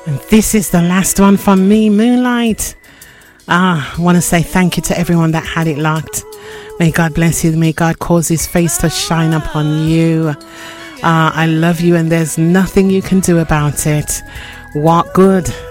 And this is the last one from me, Moonlight. I want to say thank you to everyone that had it locked. May God bless you. May God cause his face to shine upon you. I love you and there's nothing you can do about it. Walk good.